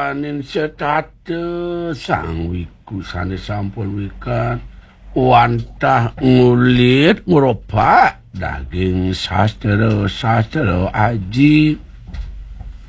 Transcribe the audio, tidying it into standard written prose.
Sanin setate sang wiku sanes sampun wikan wantah ngulit nguropak daging sastra aji